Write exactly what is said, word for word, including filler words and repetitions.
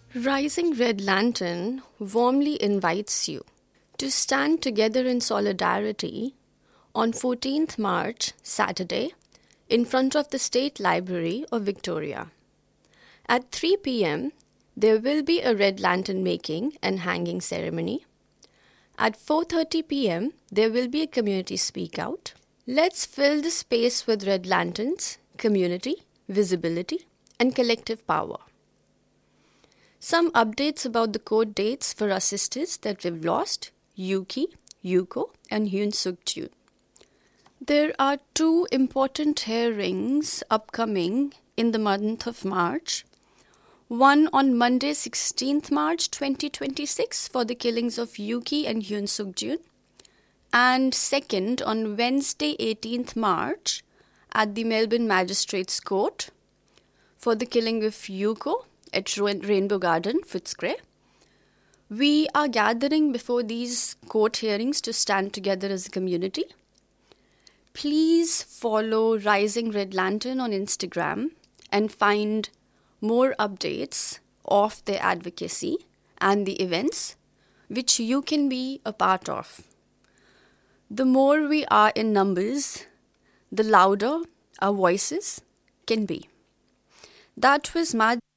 Rising Red Lantern warmly invites you to stand together in solidarity on fourteenth March, Saturday, in front of the State Library of Victoria. At three p.m., there will be a red lantern making and hanging ceremony. At four thirty p.m., there will be a community speak out. Let's fill the space with red lanterns, community, visibility, and collective power. Some updates about the court dates for our sisters that we've lost, Yuki, Yuko, and Hyun Suk Jun. There are two important hearings upcoming in the month of March. One on Monday, sixteenth March twenty twenty-six for the killings of Yuki and Hyun Suk Jun, and second on Wednesday, eighteenth March at the Melbourne Magistrates Court for the killing of Yuko at Rainbow Garden, Footscray. We are gathering before these court hearings to stand together as a community. Please follow Rising Red Lantern on Instagram and find more updates of their advocacy and the events which you can be a part of. The more we are in numbers, the louder our voices can be. That was my